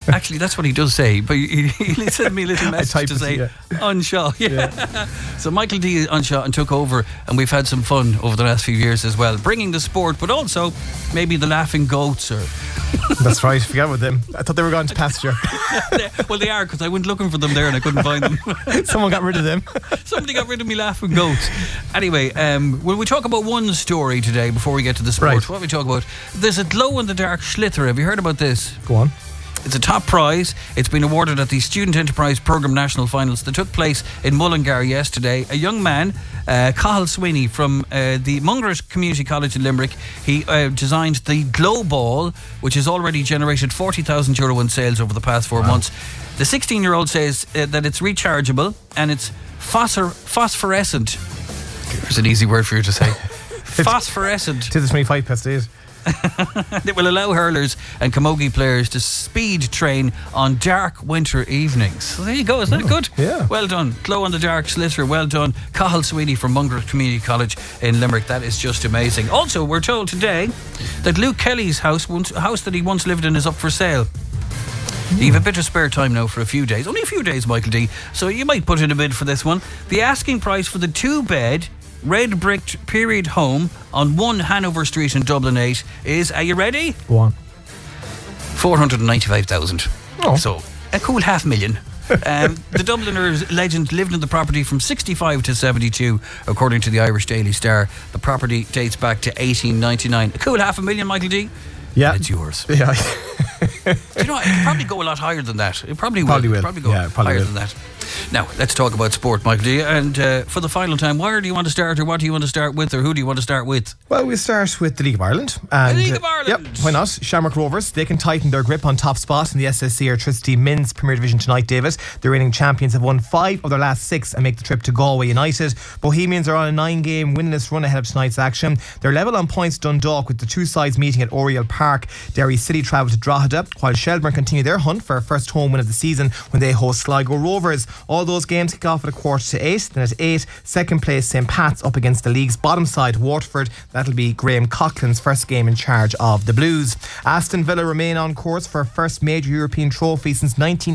Actually, that's what he does say, but he sent me a little message to say, Anshaw. Yeah. So Michael D. Anshaw and took over, and we've had some fun over the last few years as well, bringing the sport, but also maybe the laughing goats or... That's right, forget about them. I thought they were gone to pasture. Well, they are, because I went looking for them there and I couldn't find them. Someone got rid of them. Somebody got rid of me laughing goats. Anyway, will we talk about one story today before we get to the sport? Right. What will we talk about? There's a glow-in-the-dark Schlither. Have you heard about this? Go on. It's a top prize. It's been awarded at the Student Enterprise Programme National Finals that took place in Mullingar yesterday. A young man, Cathal Sweeney from the Mungret Community College in Limerick, he designed the Glow Ball, which has already generated €40,000 in sales over the past 4 months. The 16-year-old says that it's rechargeable and it's phosphorescent. There's an easy word for you to say. Phosphorescent. To the 25 past days. It will allow hurlers and camogie players to speed train on dark winter evenings. So there you go, isn't that good? Yeah. Well done. Glow in the dark Schlither, well done. Cathal Sweeney from Mungret Community College in Limerick. That is just amazing. Also, we're told today that Luke Kelly's house that he once lived in is up for sale. You have a bit of spare time now for a few days. Only a few days, Michael D. So you might put in a bid for this one. The asking price for the 2-bed red bricked period home on 1 Hanover Street in Dublin 8 is, are you ready? Go on. 495,000. Oh. So a cool $500,000. The Dubliner legend lived in the property from 65 to 72, according to the Irish Daily Star. The property dates back to 1899. A cool $500,000, Michael D. Yeah, it's yours. Yeah. Do you know, it'll probably go a lot higher than that. It probably will. Probably will. Probably go higher than that. Now, let's talk about sport, Michael D. And for the final time, where do you want to start, or what do you want to start with, or who do you want to start with? Well, we'll start with the League of Ireland. And, the League of Ireland! Yep, why not? Shamrock Rovers, they can tighten their grip on top spot in the SSC Electricity Men's Premier Division tonight, David. The reigning champions have won 5 of their last 6 and make the trip to Galway United. Bohemians are on a 9-game winless run ahead of tonight's action. They're level on points Dundalk, with the two sides meeting at Oriel Park. Derry City travel to Drogheda, while Shelbourne continue their hunt for a first home win of the season when they host Sligo Rovers. All those games kick off at 7:45. Then at 8, second place St Pat's up against the league's bottom side, Waterford. That'll be Graham Coughlin's first game in charge of the Blues. Aston Villa remain on course for a first major European trophy since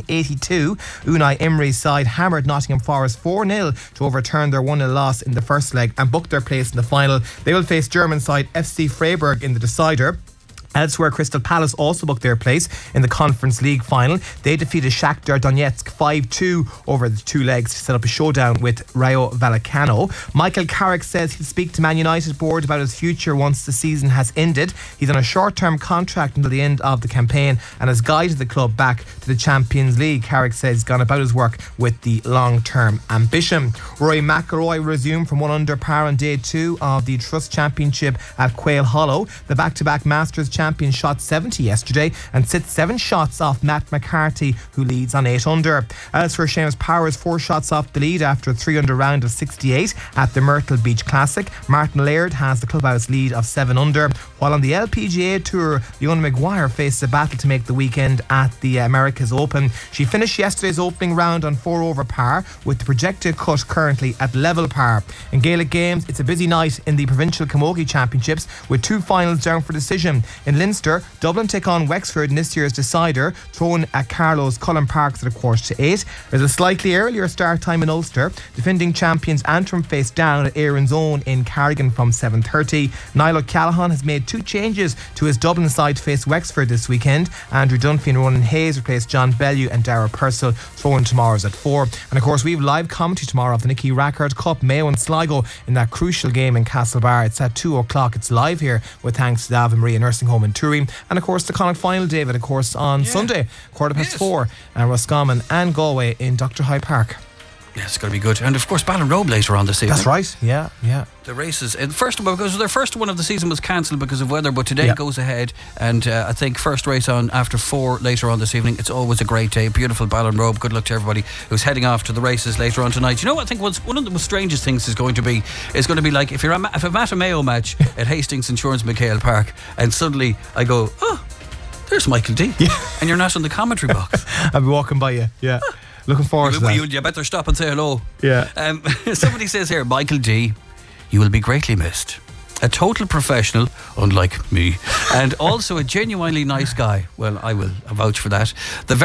1982. Unai Emery's side hammered Nottingham Forest 4-0 to overturn their 1-0 loss in the first leg and book their place in the final. They will face German side FC Freiburg in the decider. Elsewhere, Crystal Palace also booked their place in the Conference League final. They defeated Shakhtar Donetsk 5-2 over the 2 legs to set up a showdown with Rayo Vallecano. Michael Carrick says he'll speak to Man United board about his future once the season has ended. He's on a short-term contract until the end of the campaign and has guided the club back to the Champions League. Carrick says he's gone about his work with the long-term ambition. Rory McIlroy resumed from 1 under par on day 2 of the Trust Championship at Quail Hollow. The back-to-back Masters champion shot 70 yesterday and sits 7 shots off Matt McCarthy, who leads on 8 under. Elsewhere, Seamus Power is 4 shots off the lead after a 3 under round of 68 at the Myrtle Beach Classic. Martin Laird has the clubhouse lead of 7 under, while on the LPGA Tour, Leona Maguire faces a battle to make the weekend at the America's Open. She finished yesterday's opening round on 4 over par, with the projected cut currently at level par. In Gaelic games, it's a busy night in the Provincial Camogie Championships with 2 finals down for decision. In Leinster, Dublin take on Wexford in this year's decider, thrown at Carlow's Cullen Parks at 7:15. There's a slightly earlier start time in Ulster. Defending champions Antrim face down at Aaron's Own in Carrigan from 7:30. Niall O'Callaghan has made 2 changes to his Dublin side to face Wexford this weekend. Andrew Dunphy and Ronan Hayes replace John Bellew and Dara Purcell, thrown tomorrow's at 4. And of course, we have live commentary tomorrow of the Nicky Rackard Cup, Mayo and Sligo, in that crucial game in Castlebar. It's at 2 o'clock. It's live here with thanks to the Ave Maria Nursing Home in Turin. And of course the Connacht final, David, of course on Sunday 4:15, and Roscommon and Galway in Dr. High Park. Yeah, it's going to be good. And of course Ballinrobe later on this evening. That's right, yeah. The races, first of all, because their first one of the season was cancelled because of weather, but today goes ahead, and I think first race on after 4 later on this evening. It's always a great day. Beautiful Ballinrobe. Good luck to everybody who's heading off to the races later on tonight. You know what I think one of the most strangest things is going to be like if I'm at a Mayo match at Hastings Insurance McHale Park, and suddenly I go, oh, there's Michael D. And you're not in the commentary box. I'll be walking by you. Looking forward to that. You better stop and say hello. Yeah. Somebody says here, Michael D, you will be greatly missed. A total professional, unlike me, and also a genuinely nice guy. Well, I will vouch for that. The